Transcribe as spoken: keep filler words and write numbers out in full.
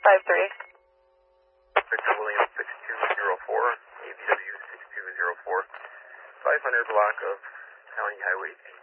five three. Victor William six two zero four, A V W six two zero four, five hundred block of County Highway eight.